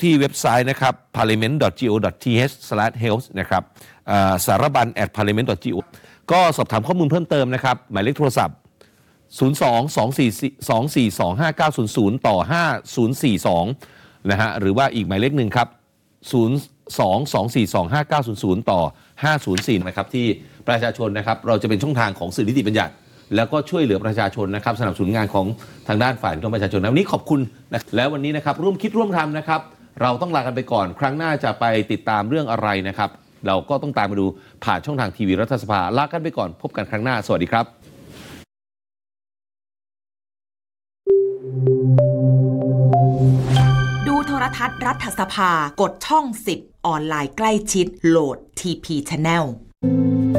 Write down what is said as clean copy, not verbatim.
ที่เว็บไซต์นะครับ parliament.go.th/health นะครับสารบัญ @parliament.go ก็สอบถามข้อมูลเพิ่มเติมนะครับหมายเลขโทรศัพท์02-242-590 ต่อ 5042นะฮะหรือว่าอีกหมายเลขหนึ่งครับ02-242-5900 ต่อ 504นะครับที่ประชาชนนะครับเราจะเป็นช่องทางของสื่อนิติบัญญัติแล้วก็ช่วยเหลือประชาชนนะครับสนับสนุนงานของทางด้านฝ่ายของประชาชนวันนี้ขอบคุณนะแล้ววันนี้นะครับร่วมคิดร่วมทำนะครับเราต้องลากันไปก่อนครั้งหน้าจะไปติดตามเรื่องอะไรนะครับเราก็ต้องตามมาดูผ่านช่องทางทีวีรัฐสภาลากันไปก่อนพบกันครั้งหน้าสวัสดีครับดูโทรทัศน์รัฐสภากดช่อง10ออนไลน์ใกล้ชิดโหลด TP Channel